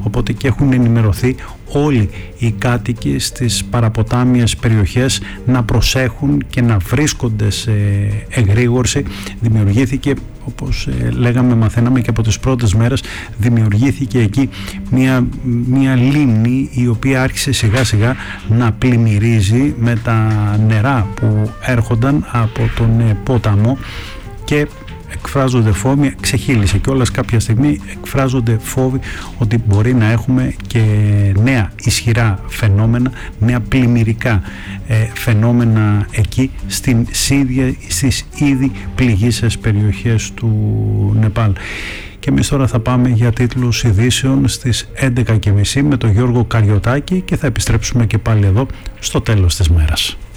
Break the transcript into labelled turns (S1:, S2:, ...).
S1: οπότε και έχουν ενημερωθεί όλοι οι κάτοικοι στις παραποτάμιες περιοχές να προσέχουν και να βρίσκονται σε εγρήγορση. Δημιουργήθηκε, όπως λέγαμε, μαθαίναμε και από τις πρώτες μέρες, δημιουργήθηκε εκεί μια λίμνη η οποία άρχισε σιγά σιγά να πλημμυρίζει με τα νερά που έρχονταν από τον ποταμό και εκφράζονται φόβοι, ξεχύλισε κιόλας κάποια στιγμή, εκφράζονται φόβοι ότι μπορεί να έχουμε και νέα ισχυρά φαινόμενα, νέα πλημμυρικά φαινόμενα εκεί στις ήδη πληγήσεις περιοχές του Νεπάλ. Και εμείς τώρα θα πάμε για τίτλους ειδήσεων στις 11:30 με τον Γιώργο Καριωτάκη και θα επιστρέψουμε και πάλι εδώ στο τέλος της μέρας.